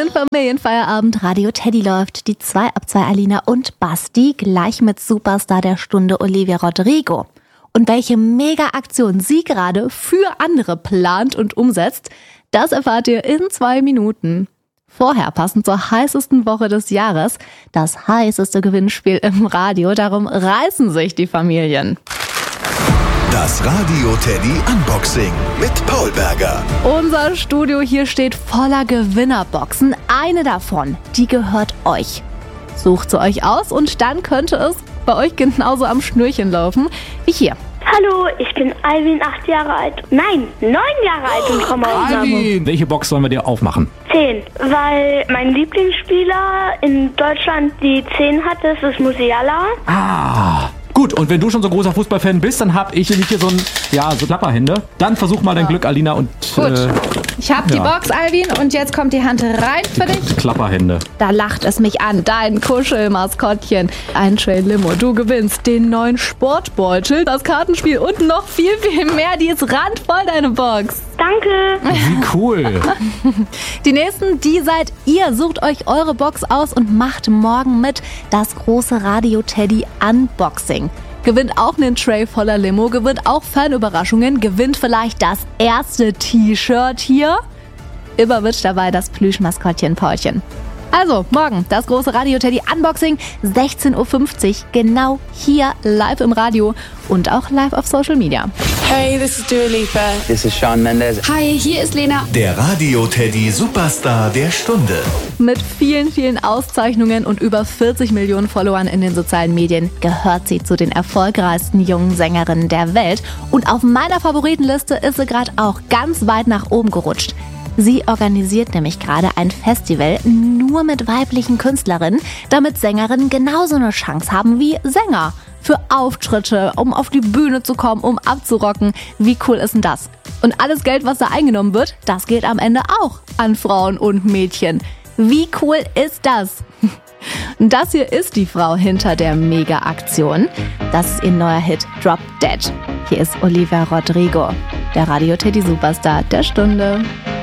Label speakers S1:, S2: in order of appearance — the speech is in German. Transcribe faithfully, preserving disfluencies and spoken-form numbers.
S1: schönen Familienfeierabend. Radio Teddy läuft. Die zwei ab zwei Alina und Basti gleich mit Superstar der Stunde Olivia Rodrigo. Und welche Mega-Aktion sie gerade für andere plant und umsetzt, das erfahrt ihr in zwei Minuten. Vorher, passend zur heißesten Woche des Jahres, das heißeste Gewinnspiel im Radio. Darum reißen sich die Familien.
S2: Das Radio Teddy Unboxing mit Paul Berger.
S1: Unser Studio hier steht voller Gewinnerboxen. Eine davon, die gehört euch. Sucht sie euch aus und dann könnte es bei euch genauso am Schnürchen laufen wie hier.
S3: Hallo, ich bin Alvin, acht Jahre alt. Nein, neun Jahre alt und komme aus
S4: Alvin, welche Box sollen wir dir aufmachen?
S3: zehn, weil mein Lieblingsspieler in Deutschland die zehn hat, das ist Musiala.
S4: Ah, gut. Und wenn du schon so großer Fußballfan bist, dann hab ich nämlich hier so ein, ja, so Klapperhände. Dann versuch mal dein Glück, Alina, und
S1: Gut.
S4: Äh,
S1: Ich hab die
S4: ja.
S1: Box, Alvin, und jetzt kommt die Hand rein für dich.
S4: Klapperhände.
S1: Da lacht es mich an, dein Kuschelmaskottchen. Ein Trail Limo, du gewinnst den neuen Sportbeutel, das Kartenspiel und noch viel, viel mehr. Die ist randvoll, deine Box.
S3: Danke.
S4: Wie cool.
S1: Die nächsten, die seid ihr. Sucht euch eure Box aus und macht morgen mit das große Radio Teddy Unboxing. Gewinnt auch einen Tray voller Limo, gewinnt auch Fanüberraschungen, gewinnt vielleicht das erste T-Shirt hier. Immer mit dabei das Plüschmaskottchen Paulchen. Also, morgen das große Radio Teddy Unboxing, sechzehn Uhr fünfzig, genau hier live im Radio und auch live auf Social Media.
S5: Hey, this is Dua Lipa.
S6: This is Shawn Mendes.
S5: Hi, hier ist Lena.
S2: Der Radio Teddy Superstar der Stunde.
S1: Mit vielen, vielen Auszeichnungen und über vierzig Millionen Followern in den sozialen Medien gehört sie zu den erfolgreichsten jungen Sängerinnen der Welt. Und auf meiner Favoritenliste ist sie gerade auch ganz weit nach oben gerutscht. Sie organisiert nämlich gerade ein Festival nur mit weiblichen Künstlerinnen, damit Sängerinnen genauso eine Chance haben wie Sänger. Für Auftritte, um auf die Bühne zu kommen, um abzurocken. Wie cool ist denn das? Und alles Geld, was da eingenommen wird, das geht am Ende auch an Frauen und Mädchen. Wie cool ist das? Das hier ist die Frau hinter der Mega-Aktion. Das ist ihr neuer Hit Drop Dead. Hier ist Olivia Rodrigo, der Radio Teddy Superstar der Stunde.